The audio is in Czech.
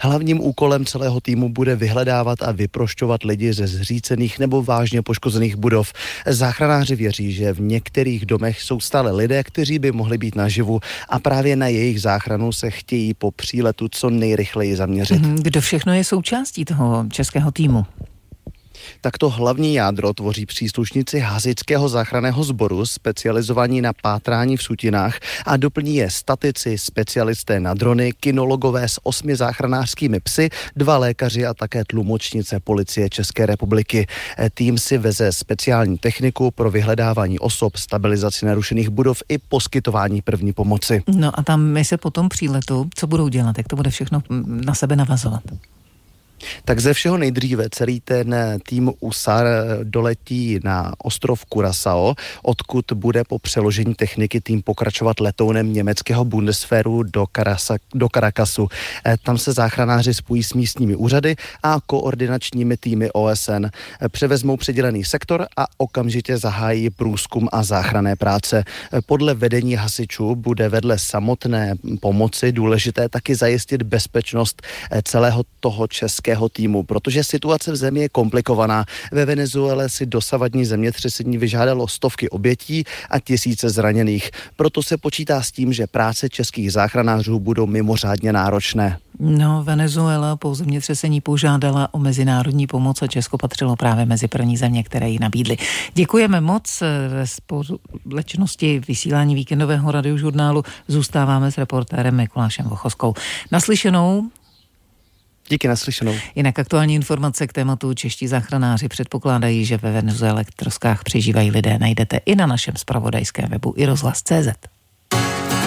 Hlavním úkolem celého týmu bude vyhledávat a vyprošťovat lidi ze zřícených nebo vážně poškozených budov. Záchranáři věří, že v některých domech jsou stále lidé, kteří by mohli být naživu a právě na jejich záchranu se chtějí po příletu co nejrychleji zaměřit. Kdo všechno je součástí toho českého týmu? Takto hlavní jádro tvoří příslušníci hasičského záchranného sboru specializovaní na pátrání v sutinách a doplní je statici, specialisté na drony, kinologové s 8 záchranářskými psy, 2 lékaři a také tlumočnice Policie České republiky. Tým si veze speciální techniku pro vyhledávání osob, stabilizaci narušených budov i poskytování první pomoci. No a tam my se po tom příletu, co budou dělat, jak to bude všechno na sebe navazovat? Tak ze všeho nejdříve celý ten tým USAR doletí na ostrov Curaçao, odkud bude po přeložení techniky tým pokračovat letounem německého Bundeswehru do Caracasu. Tam se záchranáři spojí s místními úřady a koordinačními týmy OSN. Převezmou přidělený sektor a okamžitě zahájí průzkum a záchranné práce. Podle vedení hasičů bude vedle samotné pomoci důležité taky zajistit bezpečnost celého toho českého týmu, protože situace v zemi je komplikovaná. Ve Venezuele si dosavadní zemětřesení vyžádalo stovky obětí a tisíce zraněných. Proto se počítá s tím, že práce českých záchranářů budou mimořádně náročné. No, Venezuela po zemětřesení požádala o mezinárodní pomoc a Česko patřilo právě mezi první země, které ji nabídly. Děkujeme moc. Ve společnosti vysílání víkendového radiožurnálu zůstáváme s reportérem Mikulášem Vochoskou. Naslyšenou. Díky, naslyšenou. Jinak aktuální informace k tématu čeští záchranáři předpokládají, že ve Venezuele v troskách přežívají lidé, najdete i na našem zpravodajském webu iRozhlas.cz.